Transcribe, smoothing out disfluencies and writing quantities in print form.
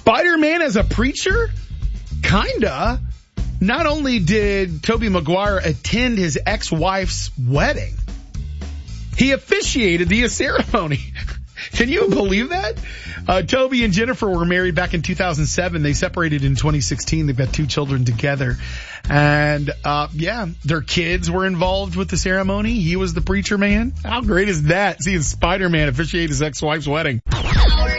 Spider-Man as a preacher? Kinda. Not only did Tobey Maguire attend his ex-wife's wedding, he officiated the ceremony. Can you believe that? Toby and Jennifer were married back in 2007. They separated in 2016. They've got 2 children together. And, their kids were involved with the ceremony. He was the preacher man. How great is that? Seeing Spider-Man officiate his ex-wife's wedding.